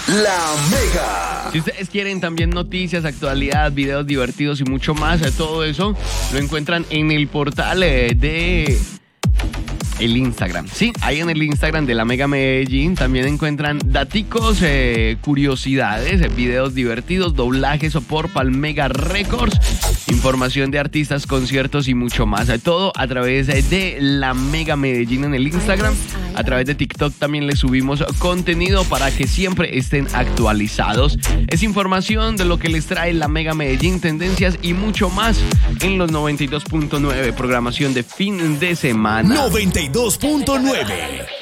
La Mega. Si ustedes quieren también noticias, actualidad, videos divertidos y mucho más, todo eso lo encuentran en el portal de el Instagram. Sí, ahí en el Instagram de La Mega Medellín también encuentran daticos, curiosidades, videos divertidos, doblajes o por Palmega Records, información de artistas, conciertos y mucho más. Todo a través de La Mega Medellín en el Instagram. A través de TikTok también les subimos contenido para que siempre estén actualizados. Es información de lo que les trae La Mega Medellín, tendencias y mucho más en los 92.9, programación de fin de semana. 92.9